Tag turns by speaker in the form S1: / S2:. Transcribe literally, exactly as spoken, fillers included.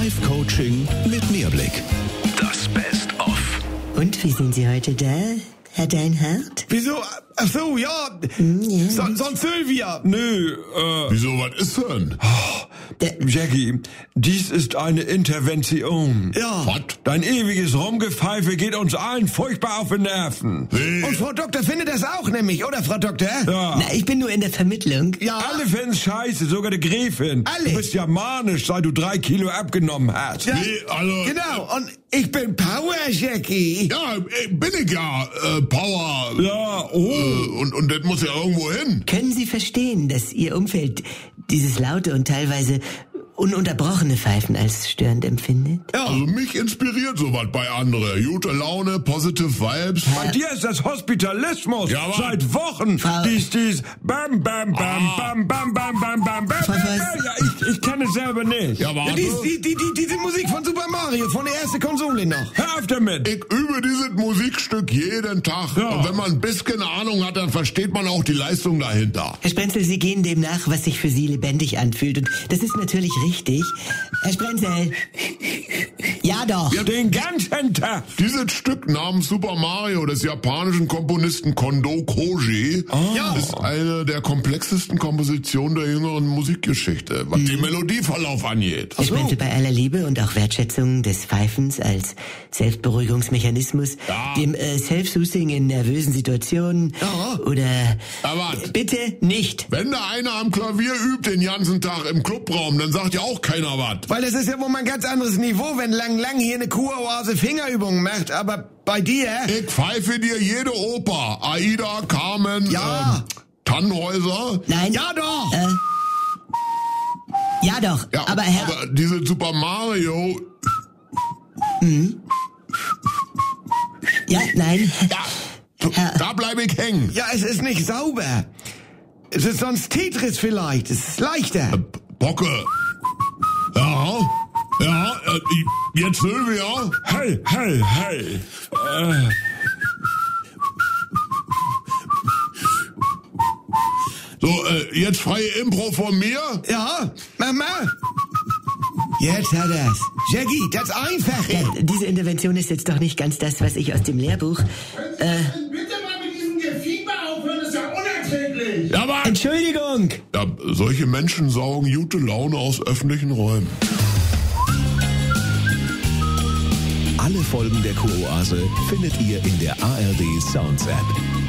S1: Live-Coaching mit Mehrblick. Das Best-of.
S2: Und wie sind Sie heute da, Herr Deinhardt?
S3: Wieso? Ach so, ja.
S2: Hm, ja.
S3: So, sonst Sylvia.
S4: Nö, äh...
S5: Wieso, was ist denn?
S4: Oh, Jackie, dies ist eine Intervention.
S3: Ja.
S5: Was?
S4: Dein ewiges Rumgepfeife geht uns allen furchtbar auf die Nerven.
S5: Nee.
S3: Und Frau Doktor findet das auch nämlich, oder Frau Doktor?
S4: Ja.
S2: Na, ich bin nur in der Vermittlung.
S3: Ja.
S4: Alle finden's scheiße, sogar die Gräfin.
S3: Alle.
S4: Du bist ja manisch, seit du drei Kilo abgenommen hast.
S3: Ja.
S5: Nee, also...
S3: Genau, und ich bin Power, Jackie.
S5: Ja, äh, bin ich ja, äh, Power.
S4: Ja, oh.
S5: Äh, und, und das muss ja irgendwo hin.
S2: Können Sie verstehen, dass Ihr Umfeld dieses laute und teilweise ununterbrochene Pfeifen als störend empfindet?
S3: Ja.
S5: Also mich inspiriert sowas bei anderen. Gute Laune, positive Vibes.
S4: Bei dir ist das Hospitalismus.
S5: Ja, aber-
S4: Seit Wochen.
S2: Frau-
S4: Dies, dies. Bam, bam, bam,
S5: Ah.
S4: bam, bam, bam, bam, bam, bam,
S2: Frau
S4: bam,
S2: Voss.
S4: bam. Ja, ich, ich kenne es selber nicht.
S5: Ja,
S3: Ja,
S5: warte.
S3: die, die, die, die, diese Musik von Super Mario, von der ersten Konsole noch.
S4: Hör auf damit.
S5: Ich übe dieses Musikstück jeden Tag.
S4: Ja.
S5: Und wenn man ein bisschen Ahnung hat, dann versteht man auch die Leistung dahinter.
S2: Herr Sprenzel, Sie gehen dem nach, was sich für Sie lebendig anfühlt. Und das ist natürlich richtig. Herr Sprenzel. Ja doch.
S4: Ja, den ganzen Tag.
S5: Dieses Stück namens Super Mario des japanischen Komponisten Kondo Koji
S3: Ja.
S5: ist eine der komplexesten Kompositionen der jüngeren Musikgeschichte, was den Melodieverlauf angeht.
S2: Herr Sprenzel, bei aller Liebe und auch Wertschätzung des Pfeifens als Selbstberuhigungsmechanismus,
S5: Ja.
S2: dem äh, Self-Soothing in nervösen Situationen
S3: Ja.
S2: oder...
S5: Aber wart.
S2: Bitte nicht.
S5: Wenn da einer am Klavier übt den ganzen Tag im Clubraum, dann sagt ja auch keiner was.
S3: Weil das ist ja wohl mal ein ganz anderes Niveau, wenn Lang Lang hier eine Kuroase Fingerübungen macht, aber bei dir...
S5: Ich pfeife dir jede Oper. Aida, Carmen,
S3: Ja.
S5: ähm, Tannhäuser.
S2: Nein.
S3: Ja doch!
S2: Äh, ja doch,
S5: Ja,
S2: aber Herr...
S5: aber diese Super Mario...
S2: ja, nein.
S5: Ja,
S2: Herr-
S5: da bleibe ich hängen.
S3: Ja, es ist nicht sauber. Es ist sonst Tetris vielleicht, es ist leichter.
S5: Bocke. Ja, ja, äh, jetzt Sylvia.
S4: Hey, hey, hey. Äh,
S5: So, äh, jetzt freie Impro von mir.
S3: Ja, Mama. Jetzt hat er's. Jackie, das ist einfacher.
S2: Ja, diese Intervention ist jetzt doch nicht ganz das, was ich aus dem Lehrbuch... Äh,
S6: Bitte mal mit diesem Gefieber aufhören, das ist ja unerträglich.
S5: Ja, aber...
S2: Entschuldigung!
S5: Ja, solche Menschen saugen gute Laune aus öffentlichen Räumen.
S1: Alle Folgen der Kuroase findet ihr in der A R D Sounds App.